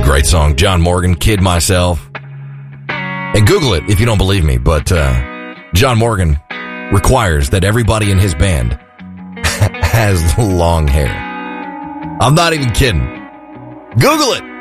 Great song. John Morgan, Kid Myself. And Google it if you don't believe me, but John Morgan requires that everybody in his band has long hair. I'm not even kidding. Google it.